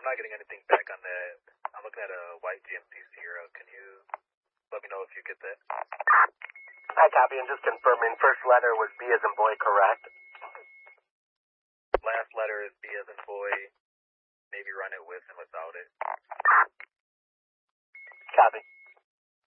I'm not getting anything back on that. I'm looking at a white GMC Sierra. Can you let me know if you get that? I copy, and just confirming, first letter was B as in boy, correct? Last letter is B as in boy. Maybe run it with and without it. Copy.